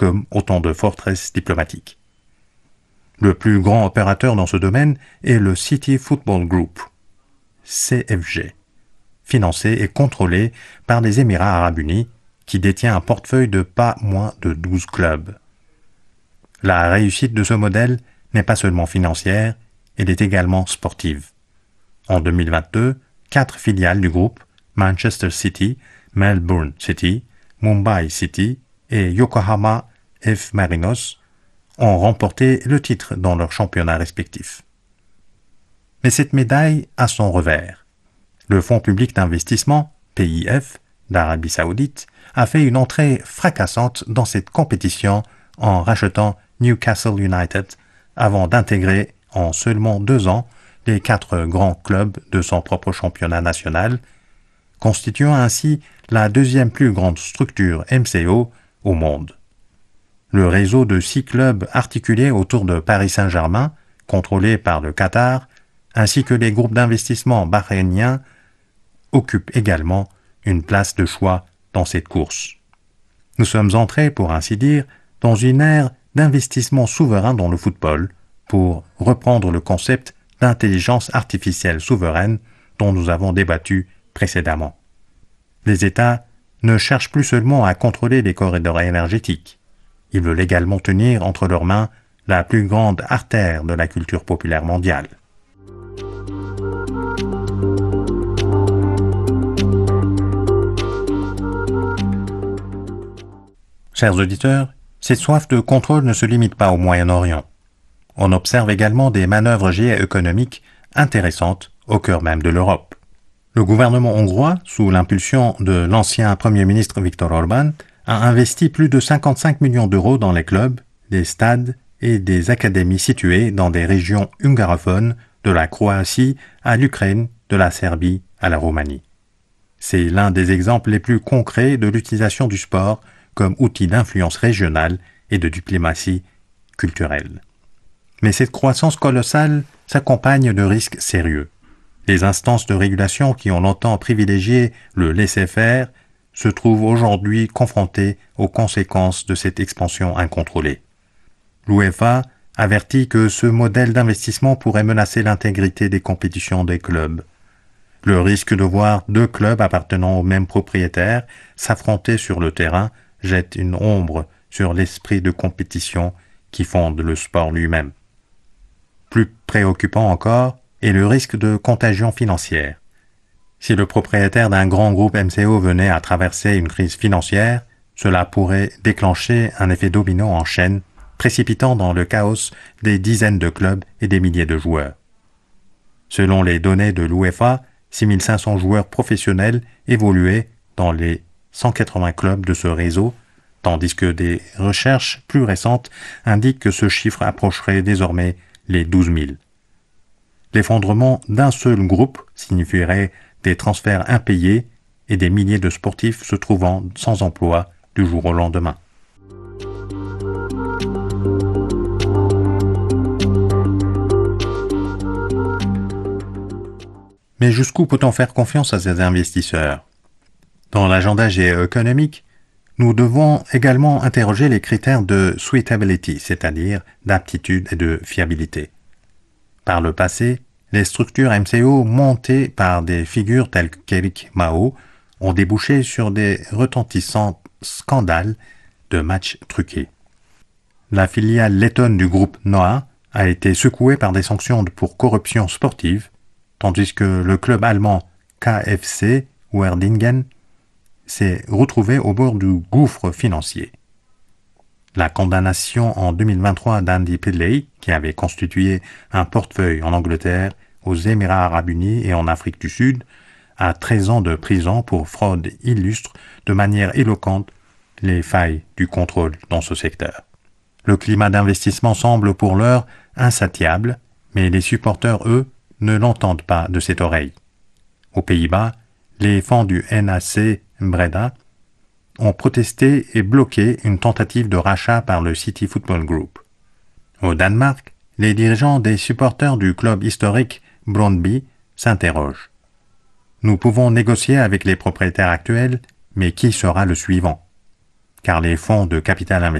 comme autant de forteresses diplomatiques. Le plus grand opérateur dans ce domaine est le City Football Group, CFG, financé et contrôlé par les Émirats arabes unis, qui détient un portefeuille de pas moins de 12 clubs. La réussite de ce modèle n'est pas seulement financière, elle est également sportive. En 2022, 4 filiales du groupe, Manchester City, Melbourne City, Mumbai City et Yokohama F. Marinos, ont remporté le titre dans leurs championnats respectifs. Mais cette médaille a son revers. Le Fonds public d'investissement, PIF, d'Arabie Saoudite, a fait une entrée fracassante dans cette compétition en rachetant Newcastle United avant d'intégrer en seulement 2 ans les 4 grands clubs de son propre championnat national, constituant ainsi la 2e plus grande structure MCO au monde. Le réseau de 6 clubs articulés autour de Paris Saint-Germain, contrôlé par le Qatar, ainsi que les groupes d'investissement bahreïniens, occupent également une place de choix dans cette course. Nous sommes entrés, pour ainsi dire, dans une ère d'investissement souverain dans le football, pour reprendre le concept d'intelligence artificielle souveraine dont nous avons débattu précédemment. Les États ne cherchent plus seulement à contrôler les corridors énergétiques. Ils veulent également tenir entre leurs mains la plus grande artère de la culture populaire mondiale. Chers auditeurs, cette soif de contrôle ne se limite pas au Moyen-Orient. On observe également des manœuvres géoéconomiques intéressantes au cœur même de l'Europe. Le gouvernement hongrois, sous l'impulsion de l'ancien Premier ministre Viktor Orbán, a investi plus de 55 millions d'euros dans les clubs, des stades et des académies situées dans des régions hungarophones, de la Croatie à l'Ukraine, de la Serbie à la Roumanie. C'est l'un des exemples les plus concrets de l'utilisation du sport comme outil d'influence régionale et de diplomatie culturelle. Mais cette croissance colossale s'accompagne de risques sérieux. Les instances de régulation qui ont longtemps privilégié le laisser-faire se trouvent aujourd'hui confrontées aux conséquences de cette expansion incontrôlée. L'UEFA avertit que ce modèle d'investissement pourrait menacer l'intégrité des compétitions des clubs. Le risque de voir 2 clubs appartenant au même propriétaire s'affronter sur le terrain jette une ombre sur l'esprit de compétition qui fonde le sport lui-même. Plus préoccupant encore est le risque de contagion financière. Si le propriétaire d'un grand groupe MCO venait à traverser une crise financière, cela pourrait déclencher un effet domino en chaîne, précipitant dans le chaos des dizaines de clubs et des milliers de joueurs. Selon les données de l'UEFA, 6500 joueurs professionnels évoluaient dans les 180 clubs de ce réseau, tandis que des recherches plus récentes indiquent que ce chiffre approcherait désormais les 12 000. L'effondrement d'un seul groupe signifierait des transferts impayés et des milliers de sportifs se trouvant sans emploi du jour au lendemain. Mais jusqu'où peut-on faire confiance à ces investisseurs? Dans l'agenda géoéconomique, nous devons également interroger les critères de suitability, c'est-à-dire d'aptitude et de fiabilité. Par le passé, les structures MCO montées par des figures telles qu'Eric Mao ont débouché sur des retentissants scandales de matchs truqués. La filiale lettonne du groupe Noah a été secouée par des sanctions pour corruption sportive, tandis que le club allemand KFC Uerdingen s'est retrouvé au bord du gouffre financier. La condamnation en 2023 d'Andy Pillay, qui avait constitué un portefeuille en Angleterre, aux Émirats arabes unis et en Afrique du Sud, à 13 ans de prison pour fraude illustre de manière éloquente les failles du contrôle dans ce secteur. Le climat d'investissement semble pour l'heure insatiable, mais les supporters, eux, ne l'entendent pas de cette oreille. Aux Pays-Bas, les fonds du NAC Breda ont protesté et bloqué une tentative de rachat par le City Football Group. Au Danemark, les dirigeants des supporters du club historique Brøndby s'interrogent. Nous pouvons négocier avec les propriétaires actuels, mais qui sera le suivant? Car les fonds de capital investissement